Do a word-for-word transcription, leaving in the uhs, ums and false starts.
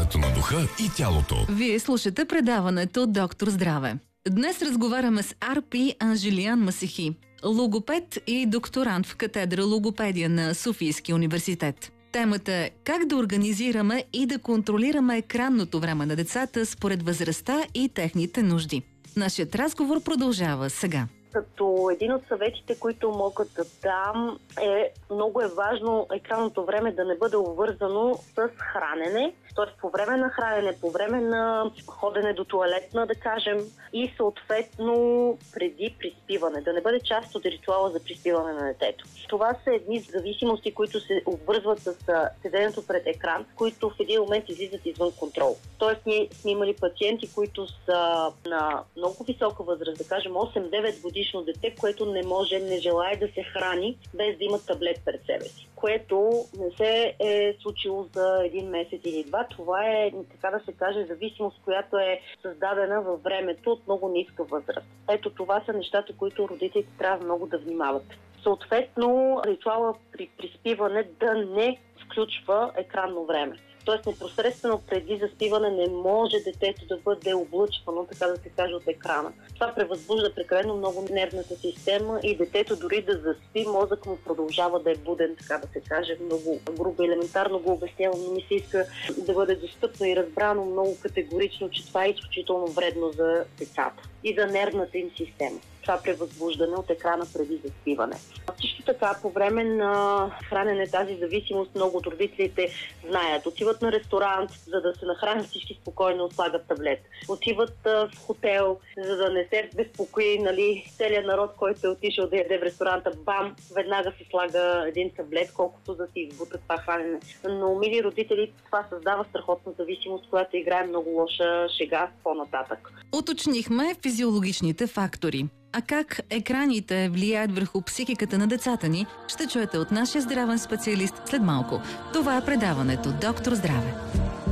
здравето на духа и тялото. Вие слушате предаването Доктор Здраве. Днес разговаряме с Арпи Анжилиян Масихи, логопед и докторант в катедра логопедия на Софийския университет. Темата е как да организираме и да контролираме екранното време на децата според възрастта и техните нужди. Нашият разговор продължава сега. Като един от съветите, които могат да дам, е много е важно екранното време да не бъде обвързано с хранене, т.е. по време на хранене, по време на ходене до тоалетна, да кажем, и съответно преди приспиване, да не бъде част от ритуала за приспиване на детето. Това са едни зависимости, които се обвързват с седенето пред екран, които в един момент излизат извън контрол. Тоест ние сме имали пациенти, които са на много висока възраст, да кажем осем-девет годишно дете, което не може, не желае да се храни без да има таблет пред себе си, което не се е случило за един месец или два. Това е, така да се каже, зависимост, която е създадена във времето от много ниска възраст. Ето това са нещата, които родителите трябва много да внимават. Съответно, ритуала при приспиване да не включва екранно време. Тоест непосредствено преди заспиване не може детето да бъде облъчвано, така да се каже, от екрана. Това превъзбужда прекалено много нервната система и детето дори да заспи, мозък му продължава да е буден, така да се каже, много грубо, елементарно го обяснявам, но ми се иска да бъде достъпно и разбрано много категорично, че това е изключително вредно за децата и за нервната им система. Това превъзбуждане от екрана преди заспиване. Също така, по време на хранене тази зависимост много от родителите знаят. Отиват на ресторант, за да се нахранят всички спокойно, слагат таблет. Отиват в хотел, за да не се безпокои, нали, целият народ, който е отишъл да яде в ресторанта, бам, веднага се слага един таблет, колкото да си избута това хранене. Но, мили родители, това създава страхотна зависимост, която играе много лоша шега по-нататък. Уточнихме физиологичните фактори. А как екраните влияят върху психиката на децата ни, ще чуете от нашия здравен специалист след малко. Това е предаването Доктор Здраве.